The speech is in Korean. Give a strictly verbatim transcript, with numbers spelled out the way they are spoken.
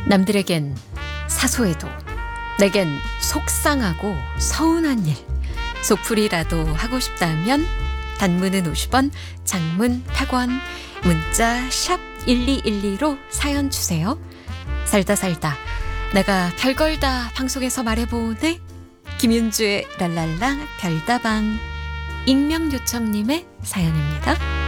남들에겐 사소해도 내겐 속상하고 서운한 일, 속풀이라도 하고 싶다면 단문은 오십 원, 장문 백 원, 문자 샵 일이일이로 사연 주세요. 살다 살다 내가 별걸 다 방송에서 말해보네. 김윤주의 랄랄라 별다방. 익명 요청님의 사연입니다.